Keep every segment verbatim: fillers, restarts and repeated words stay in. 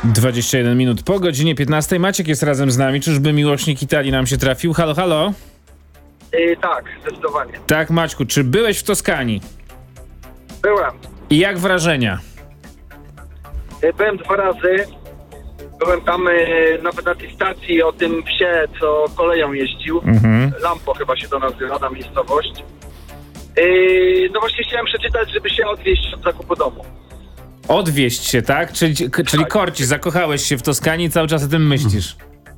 dwadzieścia jeden minut po godzinie piętnastej. Maciek jest razem z nami. Czyżby miłośnik Italii nam się trafił? Halo, halo? Yy, tak, zdecydowanie. Tak, Maćku, czy byłeś w Toskanii? Byłem. I jak wrażenia? Yy, byłem dwa razy. Byłem tam yy, nawet na tej stacji o tym psie, co koleją jeździł. Mhm. Lampo chyba się to nazywa, ta miejscowość. Yy, no właśnie chciałem przeczytać, żeby się odwieźć od zakupu domu. Odwieźć się, tak? Czyli, k- czyli korci, zakochałeś się w Toskanii i cały czas o tym myślisz.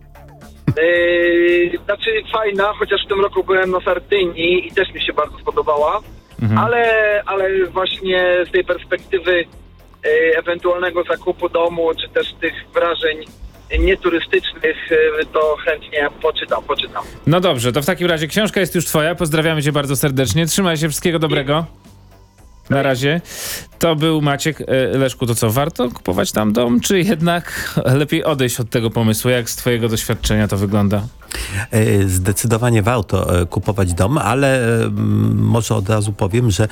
Yy, znaczy fajna, chociaż w tym roku byłem na Sardynii i też mi się bardzo spodobała, Mhm. ale, ale właśnie z tej perspektywy yy, ewentualnego zakupu domu, czy też tych wrażeń nieturystycznych, yy, to chętnie poczytam, poczytam. No dobrze, to w takim razie książka jest już twoja. Pozdrawiamy cię bardzo serdecznie. Trzymaj się, wszystkiego dobrego. Na razie. To był Maciek. E, Leszku, to co, warto kupować tam dom, czy jednak lepiej odejść od tego pomysłu? Jak z twojego doświadczenia to wygląda? Zdecydowanie warto kupować dom, ale może od razu powiem, że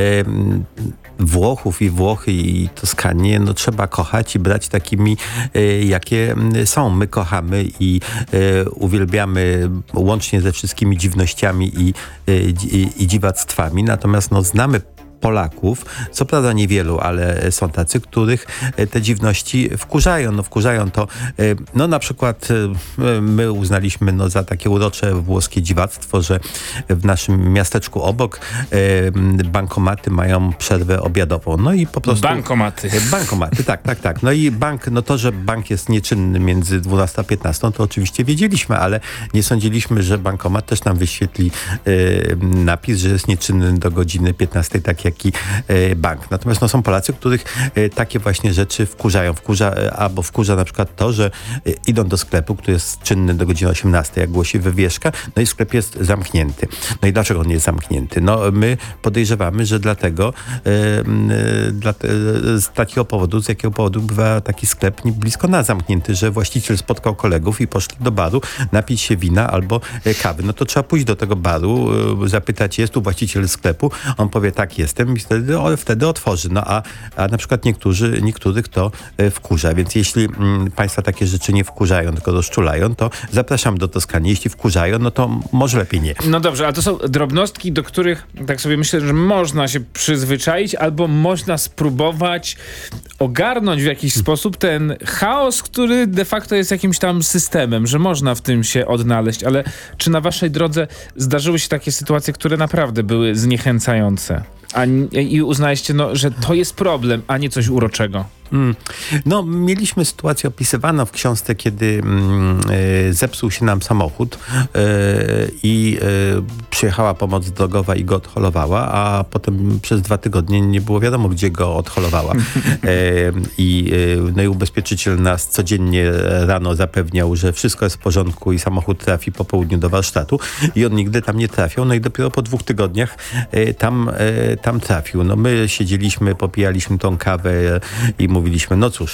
Włochów i Włochy i Toskanię no, trzeba kochać i brać takimi, jakie są. My kochamy i uwielbiamy łącznie ze wszystkimi dziwnościami i, i, i dziwactwami, natomiast no, znamy Polaków, co prawda niewielu, ale są tacy, których te dziwności wkurzają. No wkurzają to, no na przykład my uznaliśmy no, za takie urocze włoskie dziwactwo, że w naszym miasteczku obok bankomaty mają przerwę obiadową. No i po prostu... Bankomaty. Bankomaty, tak, tak, tak. No i bank, no to, że bank jest nieczynny między dwunastą a piętnastą, to oczywiście wiedzieliśmy, ale nie sądziliśmy, że bankomat też nam wyświetli napis, że jest nieczynny do godziny piętnastej, tak jak i bank. Natomiast no, są Polacy, których takie właśnie rzeczy wkurzają. Wkurza, albo wkurza na przykład to, że idą do sklepu, który jest czynny do godziny osiemnastej, jak głosi wywieszka, no i sklep jest zamknięty. No i dlaczego on jest zamknięty? No my podejrzewamy, że dlatego yy, dla, yy, z takiego powodu, z jakiego powodu bywa taki sklep blisko nas zamknięty, że właściciel spotkał kolegów i poszli do baru napić się wina albo kawy. No to trzeba pójść do tego baru, yy, zapytać, jest tu właściciel sklepu, on powie, tak, jestem, i wtedy, o, wtedy otworzy. No a, a na przykład niektórzy, niektórych to e, wkurza. Więc jeśli m, państwa takie rzeczy nie wkurzają, tylko rozczulają, to zapraszam do Toskanii. Jeśli wkurzają, no to może lepiej nie. No dobrze, a to są drobnostki, do których tak sobie myślę, że można się przyzwyczaić albo można spróbować ogarnąć w jakiś sposób ten chaos, który de facto jest jakimś tam systemem, że można w tym się odnaleźć. Ale czy na waszej drodze zdarzyły się takie sytuacje, które naprawdę były zniechęcające? A, i uznaliście, no, że to jest problem, a nie coś uroczego. Mm. No, mieliśmy sytuację opisywaną w książce, kiedy mm, e, zepsuł się nam samochód e, i e, przyjechała pomoc drogowa i go odholowała, a potem przez dwa tygodnie nie było wiadomo, gdzie go odholowała. E, i, e, no i ubezpieczyciel nas codziennie rano zapewniał, że wszystko jest w porządku i samochód trafi po południu do warsztatu i on nigdy tam nie trafiał. No i dopiero po dwóch tygodniach e, tam, e, tam trafił. No my siedzieliśmy, popijaliśmy tą kawę i mówiliśmy, no cóż,